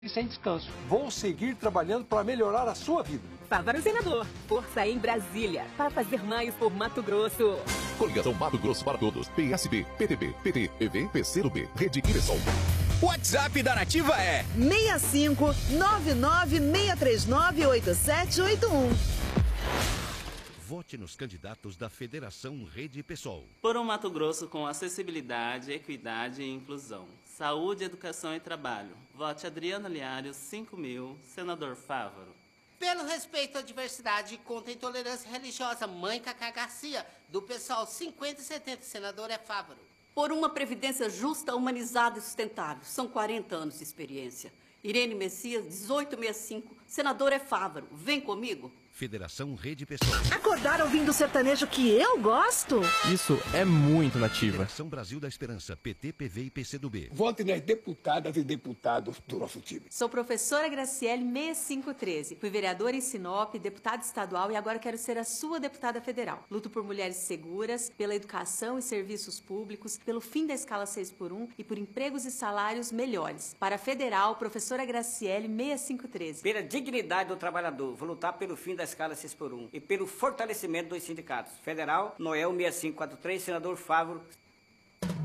e sem descanso. Vou seguir trabalhando para melhorar a sua vida. Fávaro Senador, força em Brasília, para fazer mais por Mato Grosso. Coligação Mato Grosso para Todos, PSB, PTB, PT, EV, PCdoB, Rede Iresol. O WhatsApp da Nativa é 65-99639-8781. Vote nos candidatos da Federação Rede PSOL. Por um Mato Grosso com acessibilidade, equidade e inclusão. Saúde, educação e trabalho. Vote Adriana Liares, 5.000, senador Fávaro. Pelo respeito à diversidade e contra a intolerância religiosa, mãe Cacá Garcia, do PSOL 50 e 70, senador é Fávaro. Por uma previdência justa, humanizada e sustentável. São 40 anos de experiência. Irene Messias, 1865, senador é Fávaro. Vem comigo. Federação Rede PSOL. Acordar ouvindo o sertanejo que eu gosto? Isso é muito Nativa. Federação Brasil da Esperança, PT, PV e PCdoB. Vote nas deputadas e deputados do nosso time. Sou professora Graciele 6513. Fui vereadora em Sinop, deputada estadual e agora quero ser a sua deputada federal. Luto por mulheres seguras, pela educação e serviços públicos, pelo fim da escala 6x1 e por empregos e salários melhores. Para a federal, professora Graciele 6513. Pela dignidade do trabalhador, vou lutar pelo fim da escala 6x1 e pelo fortalecimento dos sindicatos. Federal, Noel 6543, senador Fávaro,